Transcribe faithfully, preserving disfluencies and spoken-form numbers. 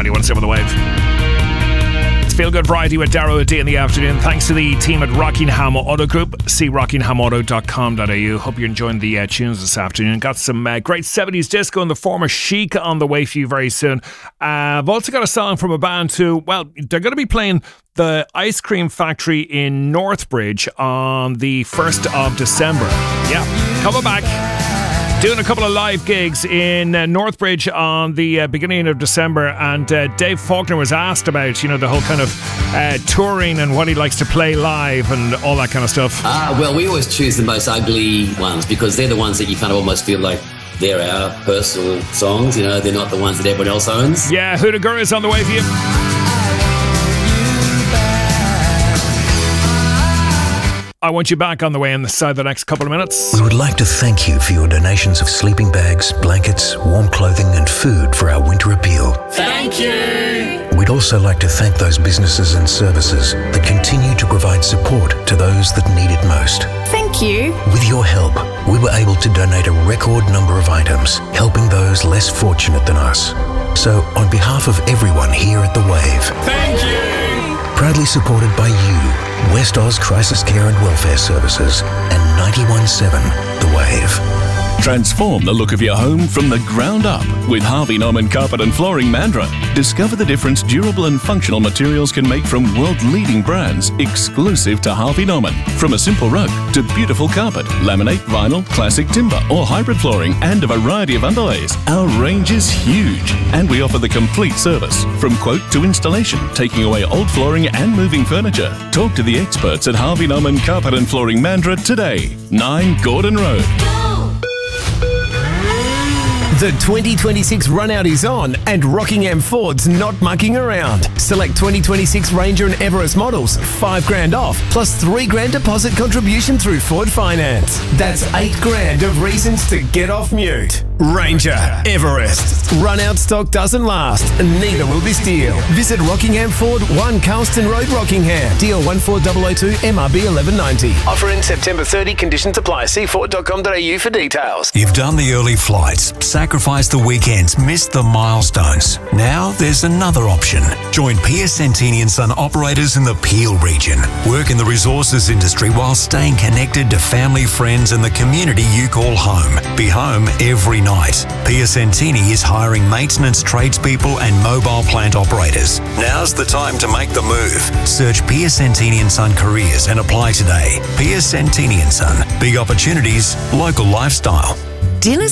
ninety-one point seven The Wave. It's Feel Good Variety with Darrow at day in the afternoon. Thanks to the team at Rockingham Auto Group. See rockingham auto dot com dot a u. Hope you're enjoying the uh, tunes this afternoon. Got some uh, great seventies disco in the former Chic on the way for you very soon. Uh, I've also got a song from a band who, well, they're going to be playing the Ice Cream Factory in Northbridge on the first of December. Yeah, coming back. Doing a couple of live gigs in uh, Northbridge on the uh, beginning of December, and uh, Dave Faulkner was asked about, you know, the whole kind of uh, touring and what he likes to play live and all that kind of stuff. Ah, well, we always choose the most ugly ones because they're the ones that you kind of almost feel like they're our personal songs, you know, they're not the ones that everyone else owns. Yeah, Huda Gur is on the way for you. I want you back on the way inside the next couple of minutes. We would like to thank you for your donations of sleeping bags, blankets, warm clothing and food for our winter appeal. Thank you! We'd also like to thank those businesses and services that continue to provide support to those that need it most. Thank you! With your help, we were able to donate a record number of items, helping those less fortunate than us. So, on behalf of everyone here at The Wave, thank you! Proudly supported by you, West Oz Crisis Care and Welfare Services, and ninety-one point seven The Wave. Transform the look of your home from the ground up with Harvey Norman Carpet and Flooring Mandurah. Discover the difference durable and functional materials can make from world-leading brands exclusive to Harvey Norman. From a simple rug to beautiful carpet, laminate, vinyl, classic timber or hybrid flooring and a variety of underlays. Our range is huge and we offer the complete service from quote to installation, taking away old flooring and moving furniture. Talk to the experts at Harvey Norman Carpet and Flooring Mandurah today. nine Gordon Road. The twenty twenty-six run-out is on and Rockingham Ford's not mucking around. Select twenty twenty-six Ranger and Everest models, five grand off, plus three grand deposit contribution through Ford Finance. That's eight grand of reasons to get off mute. Ranger, Everest. Run-out stock doesn't last, and neither will this deal. Visit Rockingham Ford, one Carlston Road, Rockingham. D L one four zero zero two, M R B eleven ninety. Offer in September thirtieth, conditions apply. See ford dot com dot a u for details. You've done the early flights, sacrificed the weekends, missed the milestones. Now there's another option. Join Piacentini and Son operators in the Peel region. Work in the resources industry while staying connected to family, friends and the community you call home. Be home every night. Piacentini is hiring maintenance tradespeople and mobile plant operators. Now's the time to make the move. Search Piacentini and Son Careers and apply today. Piacentini and Son. Big opportunities, local lifestyle. Dealers